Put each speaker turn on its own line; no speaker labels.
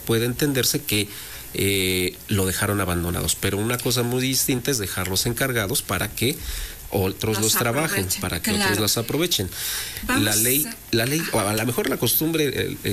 puede entenderse que lo dejaron abandonados, pero una cosa muy distinta es dejarlos encargados para que otros los trabajen, para que otros los aprovechen. La ley, o a lo mejor la costumbre